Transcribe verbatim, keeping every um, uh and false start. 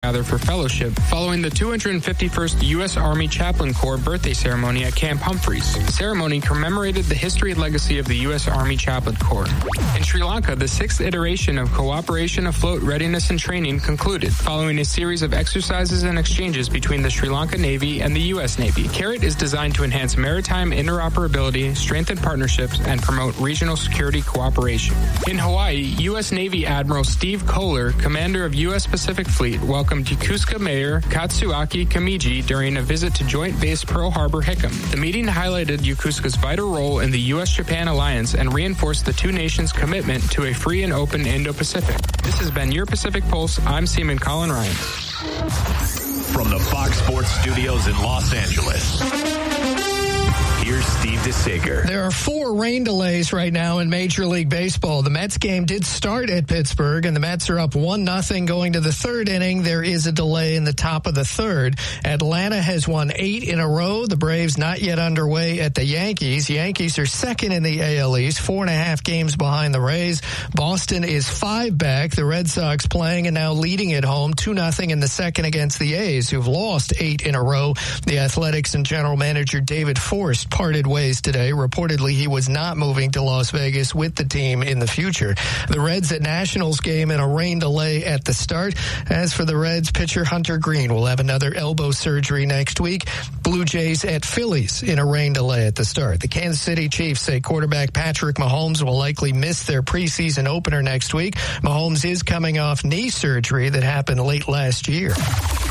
rather for fellowship following the two hundred fifty-first U S Army Chaplain Corps birthday ceremony at Camp Humphreys. The ceremony commemorated the history and legacy of the U S Army Chaplain Corps. In Sri Lanka, the sixth iteration of Cooperation Afloat Readiness and Training concluded, following a series of exercises and exchanges between the Sri Lanka Navy and the U S Navy. CARET is designed to enhance maritime interoperability, strengthen partnerships, and promote regional security cooperation. In Hawaii, U S Navy Admiral Steve Kohler, commander of U S Pacific Fleet, welcomed Yokosuka Mayor Katsuaki Kamiji during a visit to Joint Base Pearl Harbor Hickam. The meeting highlighted Yokosuka's vital role in the U S Japan alliance and reinforced the two nations' commitment to a free and open Indo-Pacific. This has been your Pacific Pulse. I'm Seaman Colin Ryan. From the Fox Sports Studios in Los Angeles, here's Steve DeSager. There are four rain delays right now in Major League Baseball. The Mets game did start at Pittsburgh, and the Mets are up one nothing going to the third inning. There is a delay in the top of the third. Atlanta has won eight in a row. The Braves not yet underway at the Yankees. Yankees are second in the A L East, four and a half games behind the Rays. Boston is five back. The Red Sox playing and now leading at home, two nothing in the second against the A's, who've lost eight in a row. The Athletics and general manager David Forst parted ways today. Reportedly, he was not moving to Las Vegas with the team in the future. The Reds at Nationals game in a rain delay at the start. As for the Reds, pitcher Hunter Green will have another elbow surgery next week. Blue Jays at Phillies in a rain delay at the start. The Kansas City Chiefs say quarterback Patrick Mahomes will likely miss their preseason opener next week. Mahomes is coming off knee surgery that happened late last year.